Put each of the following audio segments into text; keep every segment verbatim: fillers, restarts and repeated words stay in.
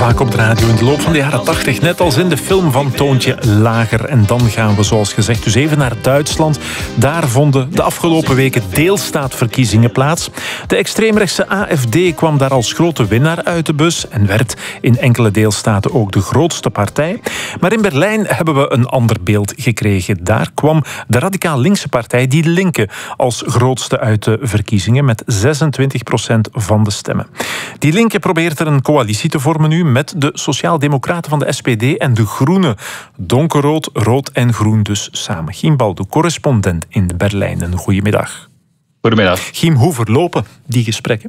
vaak op de radio in de loop van de jaren tachtig. Net als in de film van Toontje Lager. En dan gaan we, zoals gezegd, dus even naar Duitsland. Daar vonden de afgelopen weken deelstaatverkiezingen plaats. De extreemrechtse A F D kwam daar als grote winnaar uit de bus en werd in enkele deelstaten ook de grootste partij. Maar in Berlijn hebben we een ander beeld gekregen. Daar kwam de radicaal linkse partij Die Linke als grootste uit de verkiezingen met zesentwintig procent van de stemmen. Die Linke probeert er een coalitie te vormen nu met de Sociaaldemocraten van de S P D en de Groenen. Donkerrood, rood en groen dus samen. Giem Baldoe, correspondent in Berlijn. Een goedemiddag. Goedemiddag. Giem, hoe verlopen die gesprekken?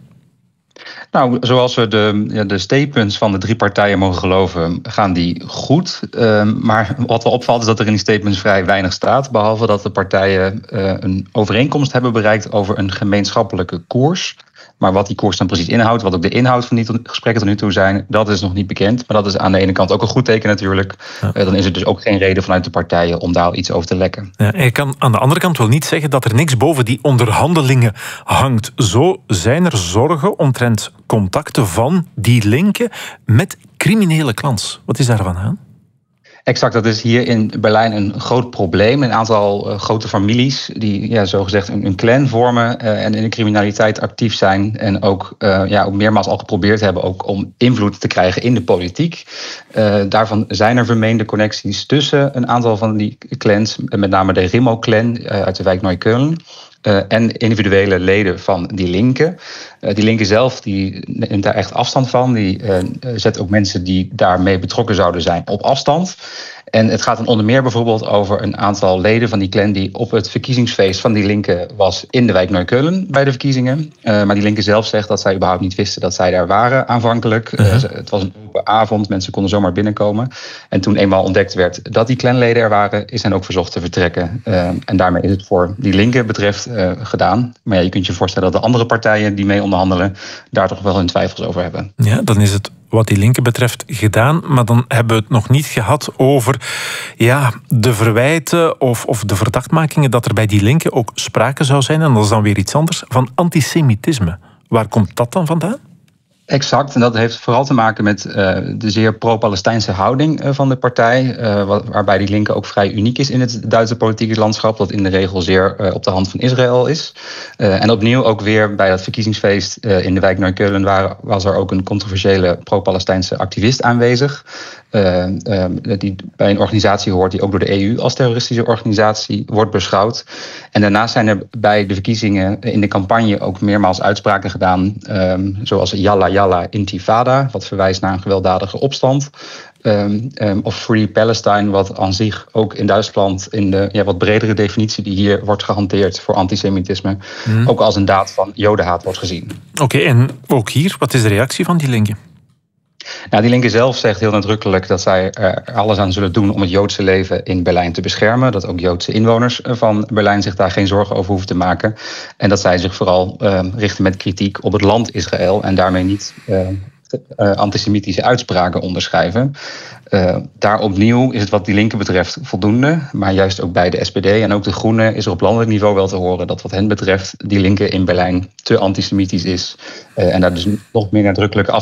Nou, zoals we de, ja, de statements van de drie partijen mogen geloven, gaan die goed. Uh, maar wat wel opvalt is dat er in die statements vrij weinig staat. Behalve dat de partijen uh, een overeenkomst hebben bereikt over een gemeenschappelijke koers. Maar wat die koers dan precies inhoudt, wat ook de inhoud van die gesprekken tot nu toe zijn, dat is nog niet bekend. Maar dat is aan de ene kant ook een goed teken natuurlijk. Ja. Uh, dan is er dus ook geen reden vanuit de partijen om daar iets over te lekken. Ja, en je kan aan de andere kant wel niet zeggen dat er niks boven die onderhandelingen hangt. Zo zijn er zorgen omtrent contacten van Die Linke met criminele clans. Wat is daarvan aan? Exact, dat is hier in Berlijn een groot probleem. Een aantal uh, grote families die ja, zogezegd een, een clan vormen uh, en in de criminaliteit actief zijn. En ook, uh, ja, ook meermaals al geprobeerd hebben ook om invloed te krijgen in de politiek. Uh, daarvan zijn er vermeende connecties tussen een aantal van die clans. Met name de Rimo-clan uh, uit de wijk Neukölln. Uh, en individuele leden van Die Linke. Uh, die Linke zelf die neemt daar echt afstand van. Die uh, zet ook mensen die daarmee betrokken zouden zijn op afstand. En het gaat dan onder meer bijvoorbeeld over een aantal leden van die clan die op het verkiezingsfeest van Die Linke was in de wijk Neukölln bij de verkiezingen. Uh, maar Die Linke zelf zegt dat zij überhaupt niet wisten dat zij daar waren aanvankelijk. Uh-huh. Uh, het was een open avond, mensen konden zomaar binnenkomen. En toen eenmaal ontdekt werd dat die clanleden er waren, is hen ook verzocht te vertrekken. Uh, en daarmee is het voor Die Linke betreft uh, gedaan. Maar ja, je kunt je voorstellen dat de andere partijen die mee onderhandelen daar toch wel hun twijfels over hebben. Ja, dan is het wat Die Linke betreft gedaan, maar dan hebben we het nog niet gehad over ja, de verwijten of, of de verdachtmakingen dat er bij Die Linke ook sprake zou zijn, en dat is dan weer iets anders, van antisemitisme. Waar komt dat dan vandaan? Exact, en dat heeft vooral te maken met uh, de zeer pro-Palestijnse houding uh, van de partij, uh, wat, waarbij Die Linke ook vrij uniek is in het Duitse politieke landschap, dat in de regel zeer uh, op de hand van Israël is. Uh, en opnieuw ook weer bij dat verkiezingsfeest uh, in de wijk Neukölln waar, was er ook een controversiële pro-Palestijnse activist aanwezig, uh, uh, die bij een organisatie hoort die ook door de E U als terroristische organisatie wordt beschouwd. En daarnaast zijn er bij de verkiezingen in de campagne ook meermaals uitspraken gedaan, um, zoals Yalla Yalla Intifada, wat verwijst naar een gewelddadige opstand. Um, um, of Free Palestine, wat aan zich ook in Duitsland in de ja, wat bredere definitie die hier wordt gehanteerd voor antisemitisme, hmm. ook als een daad van jodenhaat wordt gezien. Oké, okay, en ook hier, wat is de reactie van Die Linke? Nou, Die Linke zelf zegt heel nadrukkelijk dat zij er alles aan zullen doen om het Joodse leven in Berlijn te beschermen. Dat ook Joodse inwoners van Berlijn zich daar geen zorgen over hoeven te maken. En dat zij zich vooral uh, richten met kritiek op het land Israël en daarmee niet uh, uh, antisemitische uitspraken onderschrijven. Uh, daar opnieuw is het wat Die Linke betreft voldoende. Maar juist ook bij de S P D en ook de Groenen is er op landelijk niveau wel te horen dat wat hen betreft Die Linke in Berlijn te antisemitisch is. Uh, en daar dus nog meer nadrukkelijke afstand